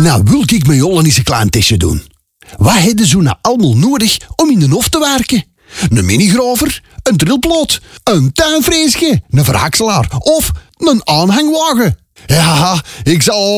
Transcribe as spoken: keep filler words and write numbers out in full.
Nou wil ik met Jolle eens een klein testje doen. Wat hebben ze nou allemaal nodig om in de hof te werken? Een minigraver, een drillploot, een tuinfreesje, een verhakselaar of een aanhangwagen. Ja, ik zal